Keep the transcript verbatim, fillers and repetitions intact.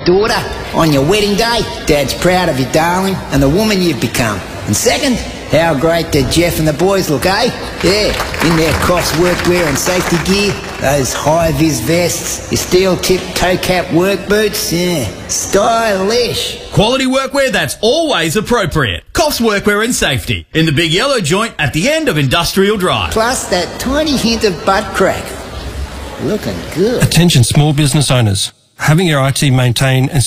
daughter, on your wedding day, Dad's proud of you, darling, and the woman you've become. And second, how great did Jeff and the boys look, eh? Yeah, in their Coffs workwear and safety gear, those high-vis vests, your steel-tipped toe-cap work boots, yeah, stylish. Quality workwear that's always appropriate. Coffs Workwear and Safety, in the big yellow joint at the end of Industrial Drive. Plus that tiny hint of butt crack. Looking good. Attention small business owners. Having your I T maintained and